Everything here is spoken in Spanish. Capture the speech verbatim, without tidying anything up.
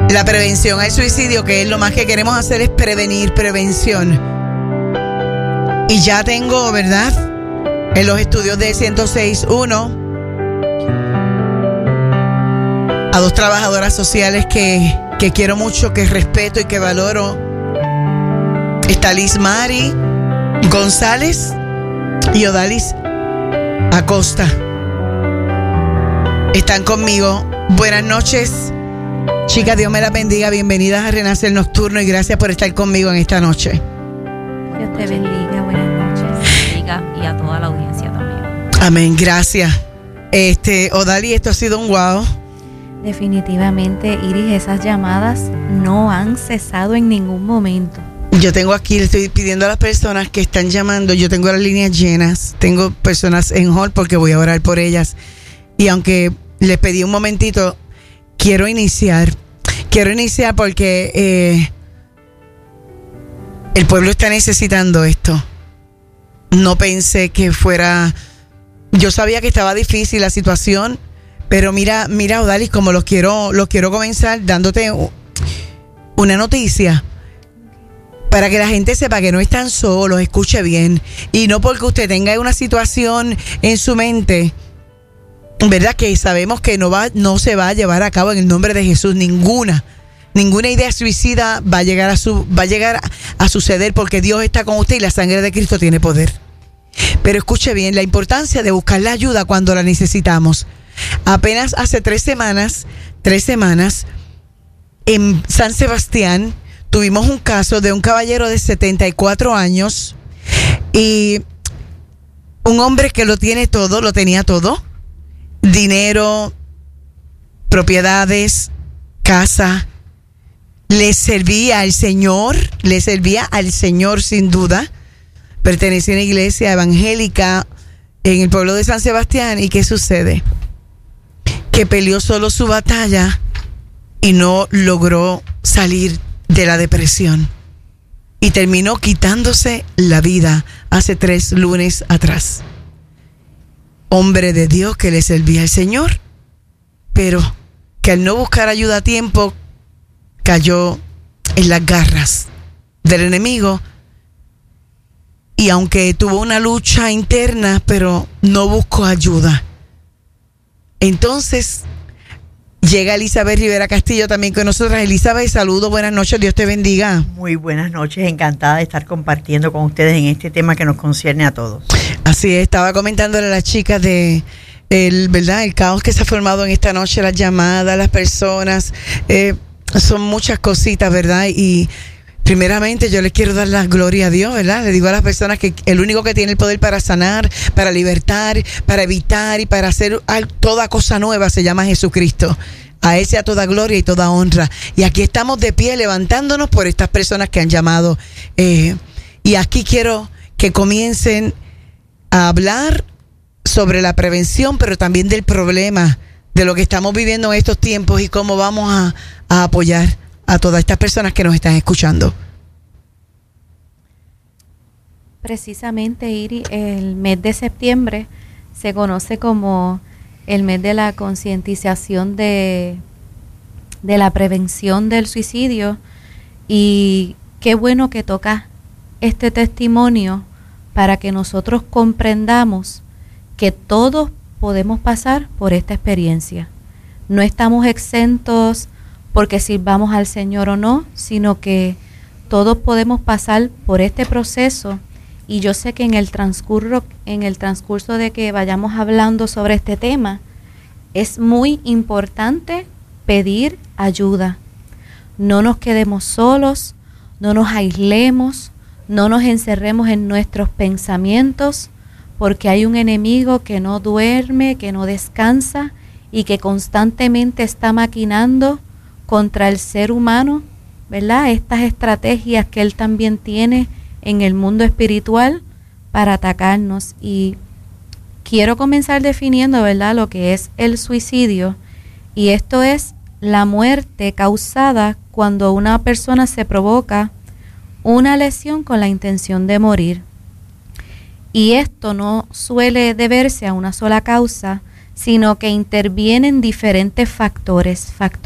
La prevención al suicidio, que es lo más que queremos hacer, es prevenir, prevención. Y ya tengo, ¿verdad?, en los estudios de ciento seis punto uno a dos trabajadoras sociales que, que quiero mucho, que respeto y que valoro. Está Liz Mari González y Odalis Acosta. Están conmigo. Buenas noches, chicas, Dios me las bendiga. Bienvenidas a Renacer Nocturno y gracias por estar conmigo en esta noche. Dios te bendiga, buenas noches, bendiga, y a toda la audiencia también. Amén, gracias. Este, Odalis, esto ha sido un wow. Definitivamente, Iris, esas llamadas no han cesado en ningún momento. Yo tengo aquí, le estoy pidiendo a las personas que están llamando, yo tengo las líneas llenas, tengo personas en hold porque voy a orar por ellas. Y aunque les pedí un momentito, quiero iniciar. Quiero iniciar porque eh, el pueblo está necesitando esto. No pensé que fuera... Yo sabía que estaba difícil la situación, pero mira, mira, Odalis, como los quiero, los quiero comenzar dándote una noticia para que la gente sepa que no están solos, escuche bien. Y no porque usted tenga una situación en su mente, ¿verdad?, que sabemos que no va, no se va a llevar a cabo en el nombre de Jesús. Ninguna, ninguna idea suicida va a llegar a su, va a llegar a, a suceder, porque Dios está con usted y la sangre de Cristo tiene poder. Pero escuche bien la importancia de buscar la ayuda cuando la necesitamos. Apenas hace tres semanas, tres semanas, en San Sebastián, tuvimos un caso de un caballero de setenta y cuatro años y un hombre que lo tiene todo, lo tenía todo. Dinero, propiedades, casa. Le servía al Señor, le servía al Señor sin duda. Pertenecía a una iglesia evangélica en el pueblo de San Sebastián. ¿Y qué sucede? Que peleó solo su batalla y no logró salir de la depresión. Y terminó quitándose la vida hace tres lunes atrás. Hombre de Dios que le servía al Señor, pero que al no buscar ayuda a tiempo, cayó en las garras del enemigo. Y aunque tuvo una lucha interna, pero no buscó ayuda. Entonces llega Elizabeth Rivera Castillo también con nosotras. Elizabeth, saludos, buenas noches, Dios te bendiga. Muy buenas noches, encantada de estar compartiendo con ustedes en este tema que nos concierne a todos. Así es, estaba comentándole a las chicas de el, ¿verdad?, el caos que se ha formado en esta noche, las llamadas, las personas, eh, son muchas cositas, ¿verdad? Y primeramente yo les quiero dar la gloria a Dios, ¿verdad? Le digo a las personas que el único que tiene el poder para sanar, para libertar, para evitar y para hacer toda cosa nueva se llama Jesucristo. A Él sea toda gloria y toda honra. Y aquí estamos de pie levantándonos por estas personas que han llamado. Eh, y aquí quiero que comiencen a hablar sobre la prevención, pero también del problema, de lo que estamos viviendo en estos tiempos y cómo vamos a, a apoyar a todas estas personas que nos están escuchando. Precisamente, Iri, el mes de septiembre se conoce como el mes de la concientización de, de la prevención del suicidio, y qué bueno que toca este testimonio para que nosotros comprendamos que todos podemos pasar por esta experiencia. No estamos exentos porque sirvamos al Señor o no, sino que todos podemos pasar por este proceso. Y yo sé que en el transcurso, en el transcurso de que vayamos hablando sobre este tema, es muy importante pedir ayuda. No nos quedemos solos, no nos aislemos, no nos encerremos en nuestros pensamientos, porque hay un enemigo que no duerme, que no descansa y que constantemente está maquinando contra el ser humano, ¿verdad? Estas estrategias que él también tiene en el mundo espiritual para atacarnos. Y quiero comenzar definiendo, ¿verdad?, lo que es el suicidio. Y esto es la muerte causada cuando una persona se provoca una lesión con la intención de morir. Y esto no suele deberse a una sola causa, sino que intervienen diferentes factores, factores